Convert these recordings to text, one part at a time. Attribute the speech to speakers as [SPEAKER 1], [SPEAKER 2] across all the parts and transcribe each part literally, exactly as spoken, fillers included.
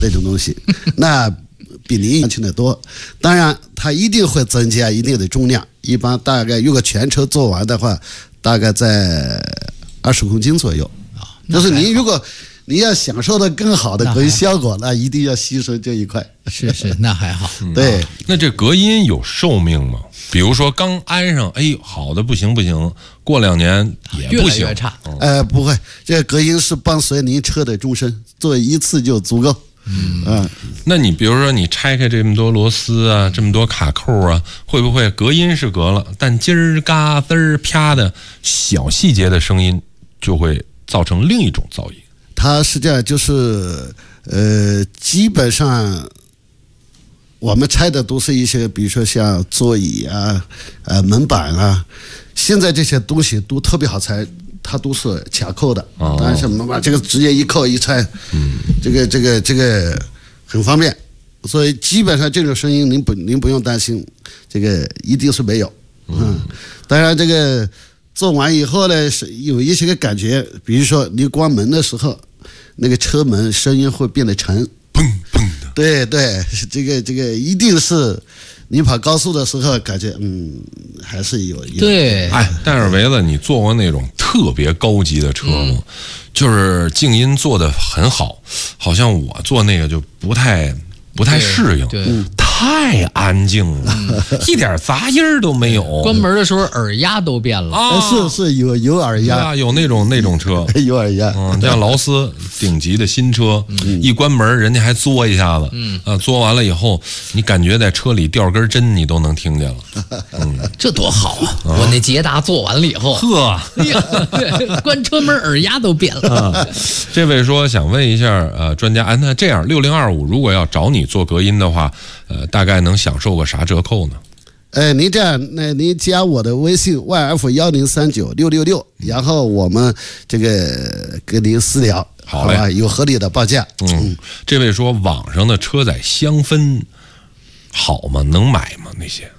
[SPEAKER 1] 这种东西，那比您安全的多。当然，它一定会增加一定的重量，一般大概如果全车做完的话，大概在二十公斤左右。但是您如果你要享受到更好的隔音效果，那一定要牺牲这一块。
[SPEAKER 2] 是是，那还好。
[SPEAKER 1] 对、
[SPEAKER 3] 嗯，那这隔音有寿命吗？比如说刚安上，哎，好的不行不行，过两年也不行，
[SPEAKER 2] 越来越差。
[SPEAKER 1] 嗯、呃，不会，这个隔音是伴随您车的终身，做一次就足够。
[SPEAKER 3] 嗯嗯，那你比如说你拆开这么多螺丝啊，这么多卡扣啊，会不会隔音是隔了，但叽儿嘎滋儿啪的小细节的声音就会造成另一种噪音？
[SPEAKER 1] 它是这样，就是呃，基本上我们拆的都是一些，比如说像座椅啊、呃门板啊，现在这些东西都特别好拆，它都是卡扣的。
[SPEAKER 3] 哦、
[SPEAKER 1] 当然是门板这个直接一扣一拆，嗯，这个这个这个很方便，所以基本上这种声音您不您不用担心，这个一定是没有。嗯，当然这个做完以后呢，是有一些个感觉，比如说你关门的时候。那个车门声音会变得沉，
[SPEAKER 3] 砰砰的。
[SPEAKER 1] 对对，这个这个一定是你跑高速的时候感觉，嗯，还是有有。
[SPEAKER 2] 对，
[SPEAKER 3] 哎，但是维子，你坐过那种特别高级的车吗？嗯、就是静音做的很好，好像我坐那个就不太不太适应。
[SPEAKER 2] 对。
[SPEAKER 3] 对嗯太安静了，嗯、一点杂音儿都没有。
[SPEAKER 2] 关门的时候耳压都变了
[SPEAKER 1] 啊！是是有有耳压，
[SPEAKER 3] 啊、有那种那种车
[SPEAKER 1] 有耳压。
[SPEAKER 3] 嗯，像劳斯顶级的新车，嗯、一关门人家还嘬一下子，嗯啊，嘬完了以后，你感觉在车里掉根针，你都能听见了。嗯，
[SPEAKER 2] 这多好啊！啊我那捷达做完了以后，
[SPEAKER 3] 呵，
[SPEAKER 2] 哎呀，关车门耳压都变了。
[SPEAKER 3] 啊、这位说想问一下，呃，专家，啊，那这样六零二五如果要找你做隔音的话，呃。大概能享受个啥折扣呢？
[SPEAKER 1] 呃，您这样，那您加我的微信 Y F 幺零三九六六六，然后我们这个跟您私聊，
[SPEAKER 3] 好嘞，
[SPEAKER 1] 好吧，有合理的报价。
[SPEAKER 3] 嗯，这位说网上的车载香氛好吗？能买吗？那些？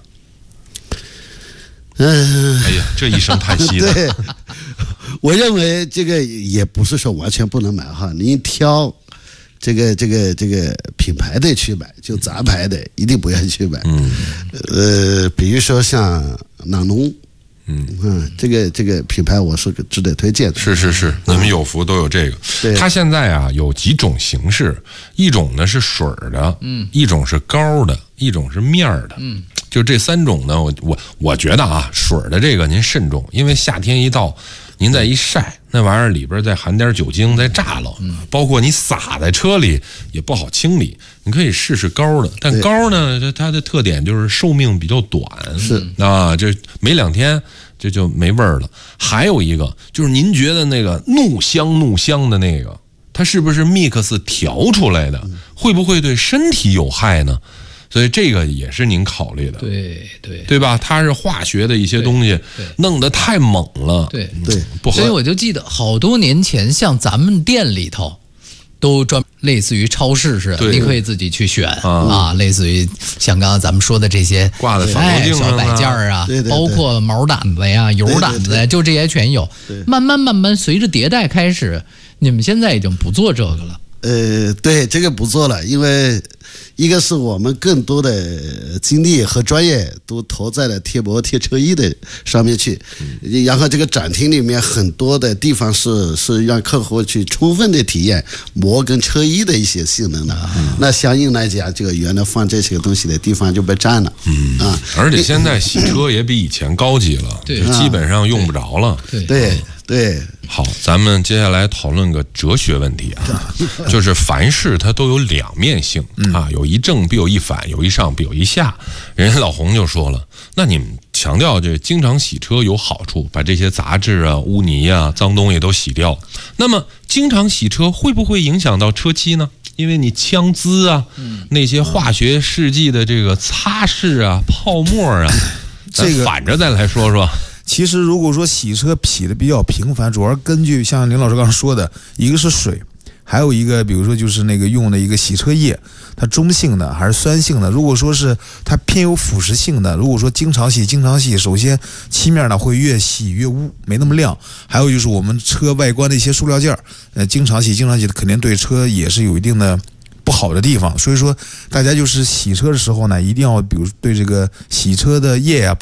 [SPEAKER 3] 嗯，哎呀，这一声叹息的。
[SPEAKER 1] 对，我认为这个也不是说完全不能买哈，您挑。这个这个这个品牌的去买，就杂牌的一定不要去买。嗯，呃，比如说像朗龙，嗯嗯，这个这个品牌我是值得推荐的。
[SPEAKER 3] 是是是，你们有福都有这个。
[SPEAKER 1] 对，
[SPEAKER 3] 它现在啊有几种形式，一种呢是水的，嗯，一种是膏的，一种是面的，嗯，就这三种呢，我我我觉得啊，水的这个您慎重，因为夏天一到。您再一晒，那玩意儿里边再含点酒精，再炸了，包括你洒在车里也不好清理。你可以试试膏的，但膏呢，它的特点就是寿命比较短，
[SPEAKER 1] 是
[SPEAKER 3] 啊，这没两天这就没味儿了。还有一个就是您觉得那个怒香怒香的那个，它是不是 mix 调出来的？会不会对身体有害呢？所以这个也是您考虑的，
[SPEAKER 2] 对对
[SPEAKER 3] 对吧？它是化学的一些东西，弄得太猛了，
[SPEAKER 2] 对
[SPEAKER 1] 对，
[SPEAKER 2] 不合。所以我就记得好多年前，像咱们店里头，都专类似于超市似的，你可以自己去选啊, 啊，类似于像刚刚咱们说的这些
[SPEAKER 3] 挂在反光镜上
[SPEAKER 2] 小摆件啊，
[SPEAKER 1] 对对对
[SPEAKER 2] 包括毛掸子呀、油掸子呀，
[SPEAKER 1] 对对对
[SPEAKER 2] 就这些全有。慢慢慢慢，随着迭代开始，你们现在已经不做这个了。
[SPEAKER 1] 呃，对，这个不做了，因为一个是我们更多的精力和专业都投在了贴膜贴车衣的上面去，嗯、然后这个展厅里面很多的地方是是让客户去充分的体验膜跟车衣的一些性能的，嗯、那相应来讲，这个原来放这些东西的地方就被占了，
[SPEAKER 3] 嗯啊，而且现在洗车也比以前高级了，
[SPEAKER 2] 对，
[SPEAKER 3] 基本上用不着了，
[SPEAKER 2] 对
[SPEAKER 1] 对。对，
[SPEAKER 3] 好，咱们接下来讨论个哲学问题啊，就是凡事它都有两面性啊，有一正必有一反，有一上必有一下。人家老洪就说了，那你们强调这经常洗车有好处，把这些杂质啊、污泥啊、脏东西都洗掉。那么经常洗车会不会影响到车漆呢？因为你枪滋啊，那些化学试剂的这个擦拭啊、泡沫啊，这个反着再来说说。
[SPEAKER 4] 其实如果说洗车洗的比较频繁，主要根据像林老师刚刚说的，一个是水，还有一个比如说就是那个用的一个洗车液，它中性的还是酸性的。如果说是它偏有腐蚀性的，如果说经常洗经常洗，首先漆面呢会越洗越污，没那么亮。还有就是我们车外观的一些塑料件，呃，经常洗经常洗肯定对车也是有一定的不好的地方。所以说，大家就是洗车的时候呢，一定要比如对这个洗车的液啊。